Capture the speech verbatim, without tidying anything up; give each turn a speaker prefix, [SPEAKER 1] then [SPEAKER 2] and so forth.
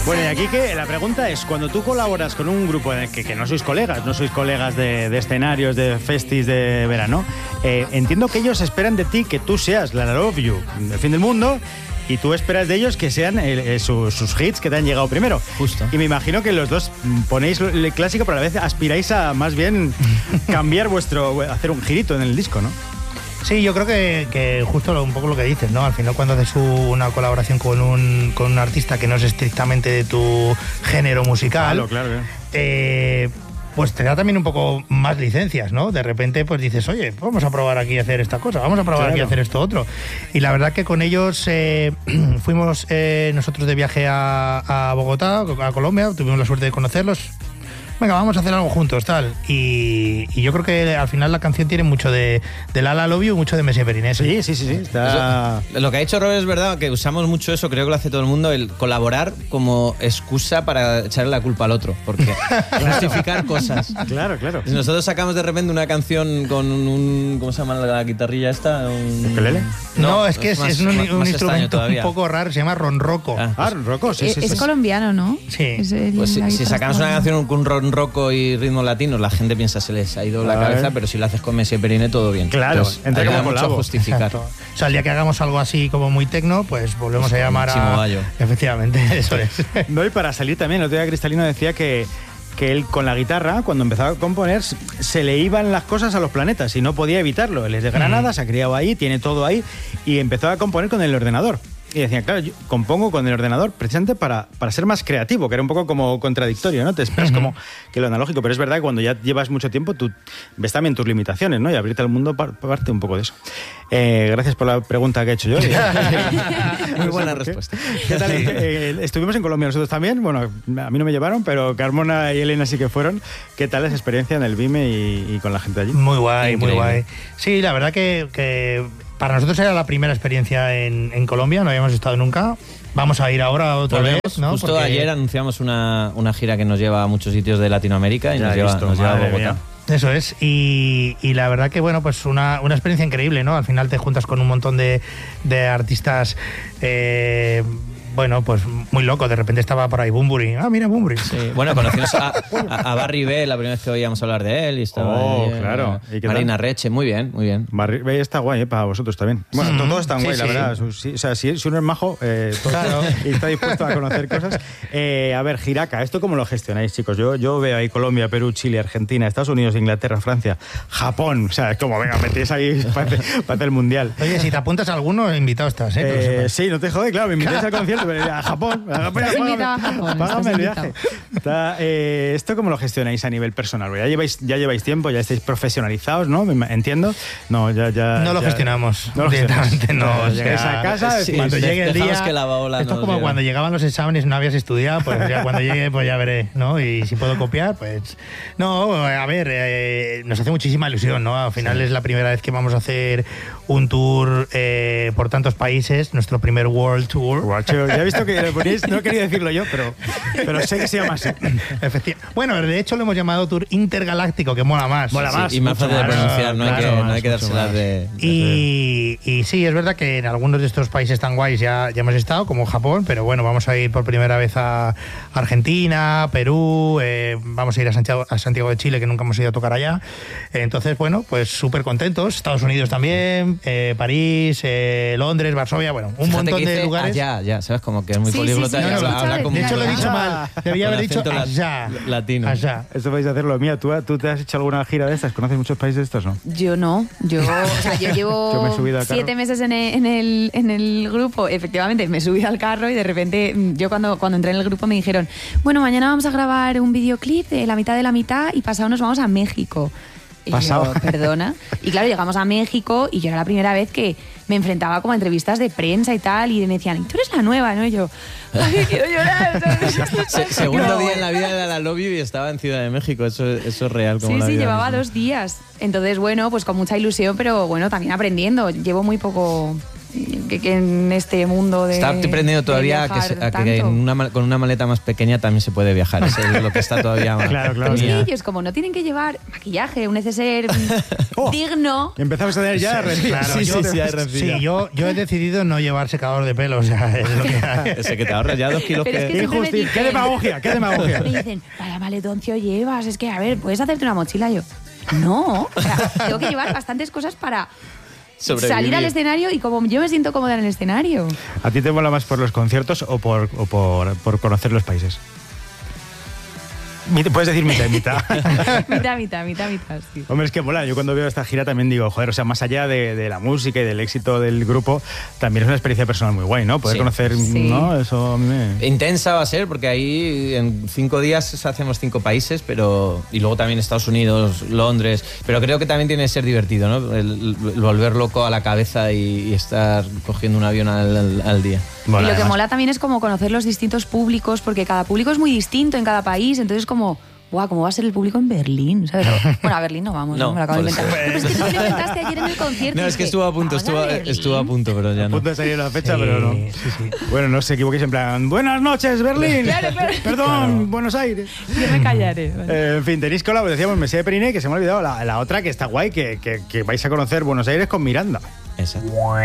[SPEAKER 1] Bueno, y aquí que la pregunta es, cuando tú colaboras con un grupo en el que, que no sois colegas, no sois colegas de, de escenarios, de festis de verano, eh, entiendo que ellos esperan de ti que tú seas la I Love You, el fin del mundo, y tú esperas de ellos que sean eh, sus, sus hits que te han llegado primero.
[SPEAKER 2] Justo.
[SPEAKER 1] Y me imagino que los dos ponéis el clásico, pero a la vez aspiráis a más bien cambiar vuestro, hacer un girito en el disco, ¿no?
[SPEAKER 3] Sí, yo creo que, que justo lo, un poco lo que dices, ¿no? Al final, cuando haces una colaboración con un, con un artista que no es estrictamente de tu género musical,
[SPEAKER 1] Claro, claro, claro.
[SPEAKER 3] Eh, pues te da también un poco más licencias, ¿no? De repente, pues dices, oye, vamos a probar aquí a hacer esta cosa, vamos a probar
[SPEAKER 1] Claro.
[SPEAKER 3] aquí a hacer esto otro. Y la verdad que con ellos eh, fuimos eh, nosotros de viaje a, a Bogotá, a Colombia, tuvimos la suerte de conocerlos. Venga, vamos a hacer algo juntos, tal. Y, y yo creo que al final la canción tiene mucho de, de Lala Love You, mucho de Messi Perinesi.
[SPEAKER 1] Sí, sí, sí, sí. Está...
[SPEAKER 2] Eso, lo que ha dicho Robert es verdad, que usamos mucho eso, creo que lo hace todo el mundo, el colaborar como excusa para echarle la culpa al otro, porque justificar cosas.
[SPEAKER 1] Claro, claro.
[SPEAKER 2] Nosotros sacamos de repente una canción con un... ¿Cómo se llama la guitarrilla esta? Un...
[SPEAKER 1] ¿Ukelele?
[SPEAKER 3] No,
[SPEAKER 2] No,
[SPEAKER 3] es que es,
[SPEAKER 2] más-
[SPEAKER 3] es un,
[SPEAKER 2] más-
[SPEAKER 3] un
[SPEAKER 2] más
[SPEAKER 3] instrumento un
[SPEAKER 2] todavía.
[SPEAKER 3] poco raro, se llama ronroco.
[SPEAKER 2] Ah.
[SPEAKER 1] Ah, Rocco, sí,
[SPEAKER 4] es,
[SPEAKER 1] sí,
[SPEAKER 4] es
[SPEAKER 1] sí.
[SPEAKER 4] colombiano, ¿no?
[SPEAKER 3] Sí.
[SPEAKER 4] Es el-
[SPEAKER 2] Pues si,
[SPEAKER 4] la
[SPEAKER 2] si
[SPEAKER 4] guitarra
[SPEAKER 2] sacamos una
[SPEAKER 4] colombiana.
[SPEAKER 2] canción con ron roco y ritmos latinos, la gente piensa se les ha ido la
[SPEAKER 1] A ver.
[SPEAKER 2] cabeza, pero si lo haces con Messi y Periné, todo bien.
[SPEAKER 1] Claro,
[SPEAKER 2] Entonces,
[SPEAKER 1] entra
[SPEAKER 2] ayuda
[SPEAKER 1] como
[SPEAKER 2] mucho a
[SPEAKER 1] colabo.
[SPEAKER 2] justificar.
[SPEAKER 3] Exacto. O sea, el día que hagamos algo así como muy tecno, pues volvemos
[SPEAKER 2] Pues
[SPEAKER 3] a llamar
[SPEAKER 2] con Chimo
[SPEAKER 3] a...
[SPEAKER 2] Bayo.
[SPEAKER 3] Efectivamente, eso es.
[SPEAKER 1] No, y para salir también, el otro día Cristalino decía que, que él con la guitarra, cuando empezaba a componer, se le iban las cosas a los planetas y no podía evitarlo. Él es de Granada,
[SPEAKER 3] Mm.
[SPEAKER 1] se ha criado ahí, tiene todo ahí, y empezó a componer con el ordenador. Y decía, claro, yo compongo con el ordenador precisamente para, para ser más creativo, que era un poco como contradictorio, ¿no? Te esperas como que lo analógico, pero es verdad que cuando ya llevas mucho tiempo, tú ves también tus limitaciones, ¿no? Y abrirte al mundo par- parte un poco de eso. Eh, gracias por la pregunta que he hecho yo.
[SPEAKER 2] Muy buena
[SPEAKER 1] ¿Por qué?
[SPEAKER 2] respuesta.
[SPEAKER 1] ¿Qué tal? Eh, estuvimos en Colombia nosotros también. Bueno, a mí no me llevaron, pero Carmona y Elena sí que fueron. ¿Qué tal esa experiencia en el Vime y, y con la gente allí?
[SPEAKER 3] Muy guay, muy
[SPEAKER 2] Increíble.
[SPEAKER 3] guay. Sí, la verdad que, que para nosotros era la primera experiencia en, en Colombia, no habíamos estado nunca. Vamos a ir ahora otra
[SPEAKER 2] Volvemos.
[SPEAKER 3] vez, ¿no?
[SPEAKER 2] Justo
[SPEAKER 3] Porque-
[SPEAKER 2] ayer anunciamos una, una gira que nos lleva a muchos sitios de Latinoamérica y
[SPEAKER 1] Ya
[SPEAKER 2] nos
[SPEAKER 1] he
[SPEAKER 2] lleva,
[SPEAKER 1] visto,
[SPEAKER 2] nos lleva a
[SPEAKER 1] madre
[SPEAKER 2] Bogotá.
[SPEAKER 1] mía.
[SPEAKER 3] Eso es, y, y la verdad que bueno, pues una, una experiencia increíble, ¿no? Al final te juntas con un montón de, de artistas, eh, bueno, pues muy loco. De repente estaba por ahí Bunbury. Ah, mira Bunbury.
[SPEAKER 2] Sí, bueno, conocimos a, a, a Barry B, la primera vez que oíamos hablar de él. Y estaba
[SPEAKER 1] Oh,
[SPEAKER 2] ahí, eh,
[SPEAKER 1] claro. ¿Y qué tal?
[SPEAKER 2] Marina Reche, muy bien, muy bien.
[SPEAKER 1] Barri- eh, está guay, ¿eh? Para vosotros también. Bueno,
[SPEAKER 3] Mm,
[SPEAKER 1] todos están
[SPEAKER 3] sí,
[SPEAKER 1] guay, la
[SPEAKER 3] sí.
[SPEAKER 1] verdad. Su- sí, o sea, si, si uno es majo eh, todo-
[SPEAKER 3] Claro.
[SPEAKER 1] y está dispuesto a conocer cosas. Eh, a ver, Giraca, ¿esto cómo lo gestionáis, chicos? Yo, yo veo ahí Colombia, Perú, Chile, Argentina, Estados Unidos, Inglaterra, Francia, Japón. O sea, es como, venga, metéis ahí para hacer, para hacer el mundial.
[SPEAKER 3] Oye, si te apuntas a alguno, invitado estás, ¿eh? Que lo
[SPEAKER 1] Eh,
[SPEAKER 3] sepas.
[SPEAKER 1] sí, no te jode, claro, me invitáis al concierto, pero a Japón. A Japón,
[SPEAKER 4] Estás
[SPEAKER 1] págame-
[SPEAKER 4] invitado a Japón,
[SPEAKER 1] págame
[SPEAKER 4] estás
[SPEAKER 1] el
[SPEAKER 4] invitado.
[SPEAKER 1] viaje. Está, eh, ¿Esto cómo lo gestionáis a nivel personal? Ya lleváis, ya lleváis tiempo, ya estáis profesionalizados, ¿no? Me ima- Entiendo. No, ya, ya,
[SPEAKER 3] No lo
[SPEAKER 1] ya-
[SPEAKER 3] gestionamos.
[SPEAKER 1] No lo
[SPEAKER 3] directamente,
[SPEAKER 1] gestionáis.
[SPEAKER 3] no.
[SPEAKER 1] Ya
[SPEAKER 3] o
[SPEAKER 1] llegáis
[SPEAKER 3] sea,
[SPEAKER 1] a casa,
[SPEAKER 2] sí,
[SPEAKER 3] cuando
[SPEAKER 2] de-
[SPEAKER 3] llegue el
[SPEAKER 2] dejamos
[SPEAKER 3] día.
[SPEAKER 2] que la ola
[SPEAKER 3] esto es
[SPEAKER 2] nos
[SPEAKER 3] como
[SPEAKER 2] lleve.
[SPEAKER 3] cuando llegaban los exámenes y no habías estudiado, pues ya cuando llegue, pues ya veré, ¿no? Y si puedo copiar, pues. No, a ver, eh, nos hace muchísima ilusión, ¿no? Al final es la primera vez que vamos a hacer un tour eh, por tantos países, nuestro primer World Tour.
[SPEAKER 1] Guacho, ya he visto que lo ponéis, no quería decirlo yo, pero, pero sé que se llama así.
[SPEAKER 3] Efectivamente. Bueno, de hecho lo hemos llamado Tour Intergaláctico, que mola más.
[SPEAKER 1] Mola
[SPEAKER 2] Sí,
[SPEAKER 1] más,
[SPEAKER 2] y más
[SPEAKER 1] mucho
[SPEAKER 2] fácil de
[SPEAKER 1] más.
[SPEAKER 2] pronunciar, no, hay
[SPEAKER 3] Claro,
[SPEAKER 2] que, no
[SPEAKER 3] más,
[SPEAKER 2] hay que
[SPEAKER 3] mucho
[SPEAKER 2] dárselas
[SPEAKER 3] más.
[SPEAKER 2] de, de-
[SPEAKER 3] Y, y sí, es verdad que en algunos de estos países tan guays ya, ya hemos estado, como Japón, pero bueno, vamos a ir por primera vez a Argentina, Perú, eh, vamos a ir a Santiago, a Santiago de Chile, que nunca hemos ido a tocar allá. Entonces, bueno, pues súper contentos. Estados Unidos también, eh, París, eh, Londres, Varsovia, bueno, un
[SPEAKER 2] Fíjate
[SPEAKER 3] montón
[SPEAKER 2] que
[SPEAKER 3] de
[SPEAKER 2] dice
[SPEAKER 3] lugares.
[SPEAKER 2] allá, ya, ¿sabes? Como que es muy
[SPEAKER 4] Sí, sí,
[SPEAKER 2] políglota
[SPEAKER 4] sí,
[SPEAKER 2] y
[SPEAKER 4] lo he
[SPEAKER 2] habla,
[SPEAKER 4] escuchado
[SPEAKER 2] habla como
[SPEAKER 4] decir
[SPEAKER 3] De hecho, lo he
[SPEAKER 4] allá.
[SPEAKER 3] dicho mal. Debía
[SPEAKER 2] Con
[SPEAKER 3] haber dicho
[SPEAKER 2] acento lat-
[SPEAKER 3] allá.
[SPEAKER 2] latino.
[SPEAKER 3] Allá.
[SPEAKER 1] Esto vais a hacerlo mía. ¿Tú, ¿Tú te has hecho alguna gira de estas? ¿Conoces muchos países de estos, no?
[SPEAKER 4] Yo no, yo, o sea, yo llevo
[SPEAKER 1] Yo me he subido al carro.
[SPEAKER 4] siete meses en el, en, el, en el grupo, efectivamente, me subí al carro y de repente mm, yo cuando, cuando entré en el grupo me dijeron, bueno, mañana vamos a grabar un videoclip de la mitad de la mitad y pasado nos vamos a México. Y
[SPEAKER 1] Pasado.
[SPEAKER 4] yo, perdona. Y claro, llegamos a México y yo era la primera vez que me enfrentaba como a entrevistas de prensa y tal y me decían, tú eres la nueva, ¿no? Y yo, ay, quiero llorar. ¿sabes?
[SPEAKER 2] Se- segundo
[SPEAKER 4] No.
[SPEAKER 2] día en la vida de la Love You y estaba en Ciudad de México. Eso, eso es real. Como
[SPEAKER 4] Sí,
[SPEAKER 2] la
[SPEAKER 4] sí,
[SPEAKER 2] vida
[SPEAKER 4] llevaba
[SPEAKER 2] misma.
[SPEAKER 4] dos días. Entonces, bueno, pues con mucha ilusión, pero bueno, también aprendiendo. Llevo muy poco que, que en este mundo de.
[SPEAKER 2] Está aprendiendo todavía
[SPEAKER 4] de
[SPEAKER 2] a que, se- a que
[SPEAKER 4] tanto.
[SPEAKER 2] en una, con una maleta más pequeña también se puede viajar. Eso es lo que está todavía más.
[SPEAKER 1] Claro, claro.
[SPEAKER 4] Pero es que
[SPEAKER 1] ya.
[SPEAKER 4] ellos, como no tienen que llevar maquillaje, un neceser
[SPEAKER 1] Oh.
[SPEAKER 4] digno.
[SPEAKER 1] Empezamos a tener ya rencillas.
[SPEAKER 3] Claro,
[SPEAKER 2] Sí,
[SPEAKER 3] yo,
[SPEAKER 2] sí, sí, hay rencilla.
[SPEAKER 3] sí, yo, yo he decidido no llevar secador de pelo, o sea, es lo que hay.
[SPEAKER 2] Ese que te ahorras ya dos kilos
[SPEAKER 4] Pero es
[SPEAKER 2] que...
[SPEAKER 4] que
[SPEAKER 1] Qué
[SPEAKER 4] siempre me
[SPEAKER 1] injusticia, qué
[SPEAKER 4] dicen-
[SPEAKER 1] demagogia, qué demagogia.
[SPEAKER 4] Me dicen, vaya maletoncio llevas, es que, a ver, ¿puedes hacerte una mochila? Yo, no, o sea, tengo que llevar bastantes cosas para
[SPEAKER 2] Sobrevivir.
[SPEAKER 4] salir al escenario y como yo me siento cómoda en el escenario.
[SPEAKER 1] ¿A ti te mola más por los conciertos o por, o por, por conocer los países? Mi- Puedes decir mitad y mitad.
[SPEAKER 4] mitad, mitad, mitad, mitad, sí.
[SPEAKER 1] Hombre, es que mola. Yo cuando veo esta gira también digo, joder, o sea, más allá de, de la música y del éxito del grupo, también es una experiencia personal muy guay, ¿no? Poder
[SPEAKER 2] Sí.
[SPEAKER 1] conocer,
[SPEAKER 4] Sí.
[SPEAKER 1] ¿no? Eso a mí me...
[SPEAKER 2] Intensa va a ser, porque ahí en cinco días hacemos cinco países, pero y luego también Estados Unidos, Londres, pero creo que también tiene que ser divertido, ¿no? El, el volver loco a la cabeza y, y estar cogiendo un avión al, al- al día.
[SPEAKER 1] Mola,
[SPEAKER 4] y lo que
[SPEAKER 1] además.
[SPEAKER 4] mola también es como conocer los distintos públicos, porque cada público es muy distinto en cada país, entonces como, guau, ¿cómo va a ser el público en Berlín? ¿Sabes? Bueno, a Berlín no vamos, no,
[SPEAKER 2] No,
[SPEAKER 4] me lo acabo de
[SPEAKER 2] por
[SPEAKER 4] inventar.
[SPEAKER 2] eso.
[SPEAKER 4] Pero es que tú me lo inventaste ayer en el concierto.
[SPEAKER 2] No,
[SPEAKER 4] y
[SPEAKER 2] es que
[SPEAKER 4] dije,
[SPEAKER 2] estuvo a punto,
[SPEAKER 4] "Vamos
[SPEAKER 2] estuvo,
[SPEAKER 4] Berlín".
[SPEAKER 2] estuvo a punto, pero ya
[SPEAKER 1] A
[SPEAKER 2] no.
[SPEAKER 1] punto de salir la fecha,
[SPEAKER 3] Sí,
[SPEAKER 1] pero no.
[SPEAKER 3] sí, sí.
[SPEAKER 1] Bueno, no os equivoquéis en plan, buenas noches, Berlín.
[SPEAKER 4] Claro, claro.
[SPEAKER 1] Perdón, Buenos Aires.
[SPEAKER 4] Yo me callaré. ¿vale?
[SPEAKER 1] Eh, en fin, tenéis colabo, decíamos Mesía de Periné, que se me ha olvidado la, la otra que está guay, que, que, que vais a conocer Buenos Aires con Miranda.
[SPEAKER 2] Esa.